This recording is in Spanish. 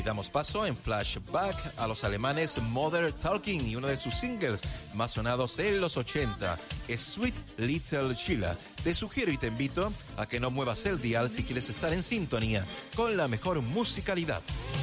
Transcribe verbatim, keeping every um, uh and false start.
Y damos paso en flashback a los alemanes Mother Talking y uno de sus singles más sonados en los ochenta es Sweet Little Sheila. Te sugiero y te invito a que no muevas el dial si quieres estar en sintonía con la mejor musicalidad.